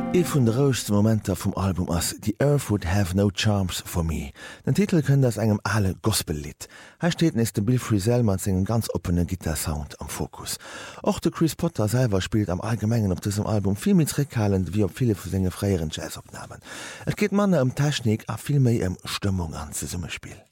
E vun de roste Momenter vum Album ass „The Earth Would Have No Charms for Me. Den Titel kënnt ass engem alle Gospellied. Her steeten is dem Bill Frisell mat segem ganz opene Gitarsound am Fokus. Och de Chris Potter selber spielt am Allgemengen op diesem Album viel mit rekalend wie op viele vu senge freieren Jazzopnamen. Et geht manne Technik a viel méi Stimmung an ze Summespiel.